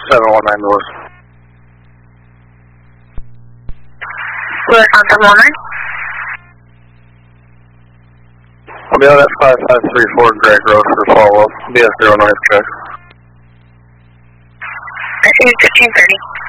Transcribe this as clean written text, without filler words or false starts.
719 North. Lewis on 719. I'll be out at 5534 Greg Road for follow-up. I'll be at 09 check. I see 1530.